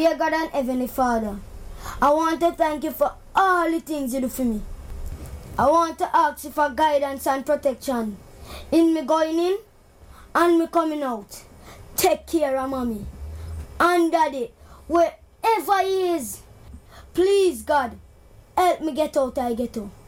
Dear God and Heavenly Father, I want to thank you for all the things you do for me. I want to ask you for guidance and protection in me going in and me coming out. Take care of mommy and daddy, wherever he is. Please, God, help me get out I get out.